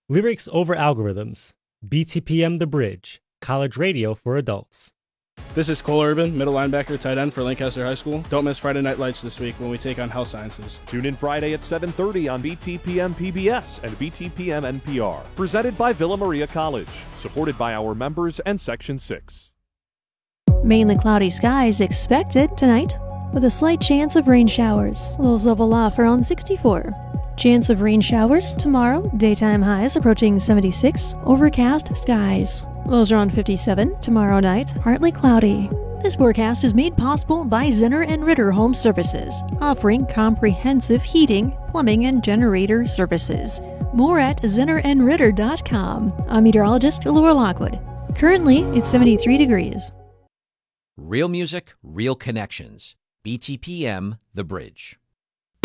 Lyrics over algorithms. BTPM The Bridge. College radio for adults. This is Cole Urban, middle linebacker, tight end for Lancaster High School. Don't miss Friday Night Lights this week when we take on Health Sciences. Tune in Friday at 7:30 on BTPM PBS and BTPM NPR. Presented by Villa Maria College. Supported by our members and Section 6. Mainly cloudy skies expected tonight, with a slight chance of rain showers. Lows level off around 64. Chance of rain showers tomorrow. Daytime highs approaching 76. Overcast skies. Lows around 57. Tomorrow night, partly cloudy. This forecast is made possible by Zinner and Ritter Home Services, offering comprehensive heating, plumbing, and generator services. More at zinnerandritter.com. I'm meteorologist Laura Lockwood. Currently, it's 73 degrees. Real music, real connections. BTPM The Bridge.